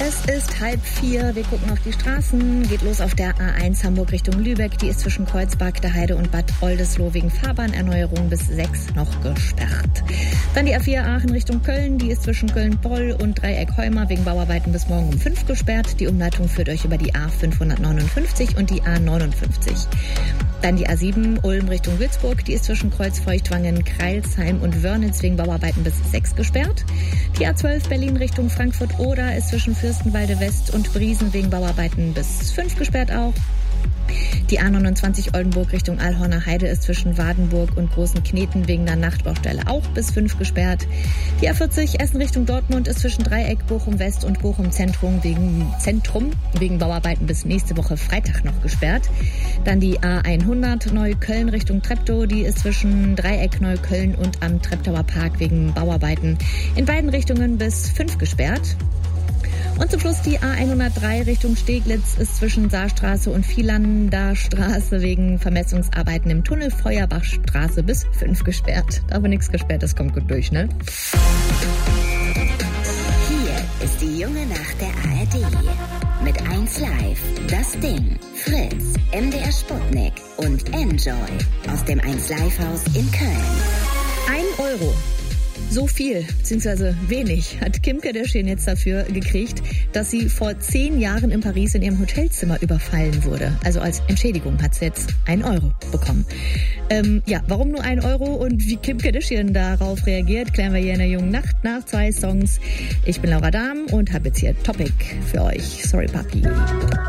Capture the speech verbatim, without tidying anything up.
Es ist halb vier, wir gucken auf die Straßen, geht los auf der A eins Hamburg Richtung Lübeck, die ist zwischen Kreuzberg, der Heide und Bad Oldesloe wegen Fahrbahnerneuerung bis sechs noch gesperrt. Dann die A vier Aachen Richtung Köln, die ist zwischen Köln-Poll und Dreieck-Heuma wegen Bauarbeiten bis morgen um fünf gesperrt. Die Umleitung führt euch über die A fünfhundertneunundfünfzig und die A neunundfünfzig. Dann die A sieben Ulm Richtung Würzburg, die ist zwischen Kreuzfeuchtwangen, Kreilsheim und Wörnitz wegen Bauarbeiten bis sechs gesperrt. Die A zwölf Berlin Richtung Frankfurt-Oder ist zwischen Fürstenwalde West und Briesen wegen Bauarbeiten bis fünf gesperrt auch. Die A neunundzwanzig Oldenburg Richtung Allhorner Heide ist zwischen Wadenburg und Großen Kneten wegen der Nachtbaustelle auch bis fünf gesperrt. Die A vierzig Essen Richtung Dortmund ist zwischen Dreieck, Bochum West und Bochum Zentrum wegen Zentrum wegen Bauarbeiten bis nächste Woche Freitag noch gesperrt. Dann die A hundert Neukölln Richtung Treptow, die ist zwischen Dreieck Neukölln und am Treptower Park wegen Bauarbeiten in beiden Richtungen bis fünf gesperrt. Und zum Schluss die A hundertdrei Richtung Steglitz ist zwischen Saarstraße und Vielander Straße wegen Vermessungsarbeiten im Tunnel Feuerbachstraße bis fünf gesperrt. Aber nichts gesperrt, das kommt gut durch, ne? Hier ist die junge Nacht der A R D. Mit eins Live, Das Ding, Fritz, M D R Sputnik und Enjoy aus dem eins Live Haus in Köln. Ein Euro. So viel, beziehungsweise wenig, hat Kim Kardashian jetzt dafür gekriegt, dass sie vor zehn Jahren in Paris in ihrem Hotelzimmer überfallen wurde. Also als Entschädigung hat sie jetzt ein Euro bekommen. Ähm, ja, warum nur ein Euro und wie Kim Kardashian darauf reagiert, klären wir hier in der jungen Nacht nach zwei Songs. Ich bin Laura Dahm und habe jetzt hier Topic für euch. Sorry, Papi.